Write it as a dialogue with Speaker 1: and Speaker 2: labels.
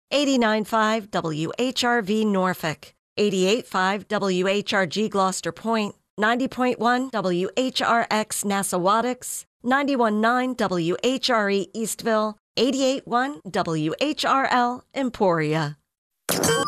Speaker 1: 89.5 WHRV Norfolk, 88.5 WHRG Gloucester Point, 90.1 WHRX Nassawadox, 91.9 WHRE Eastville, 88.1 WHRL Emporia.